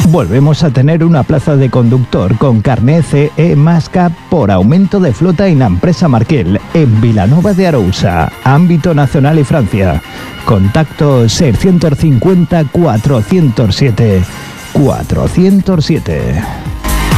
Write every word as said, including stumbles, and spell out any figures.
Volvemos a tener una plaza de conductor con carné C E más K por aumento de flota en la empresa Markel, en Vilanova de Arousa, ámbito nacional y Francia. Contacto seiscientos cincuenta cuatrocientos siete cuatrocientos siete.